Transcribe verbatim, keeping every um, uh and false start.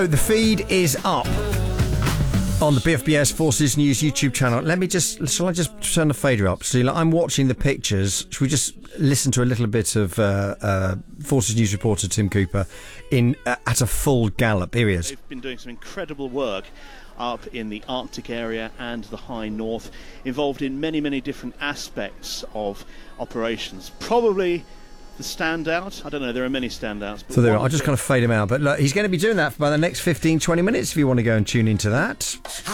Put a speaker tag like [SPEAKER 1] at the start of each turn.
[SPEAKER 1] The feed is up on the B F B S Forces News YouTube channel. Let me just, shall I just turn the fader up? See, like, I'm watching the pictures. Should we just listen to a little bit of uh, uh, Forces News reporter Tim Cooper in uh, at a full gallop? Here he is.
[SPEAKER 2] They've been doing some incredible work up in the Arctic area and the high north, involved in many, many different aspects of operations. Probably the standout, I don't know, there are many standouts. But
[SPEAKER 1] so there, I'll just kind of fade him out. But look, he's going to be doing that for about the next fifteen, twenty minutes if you want to go and tune into that.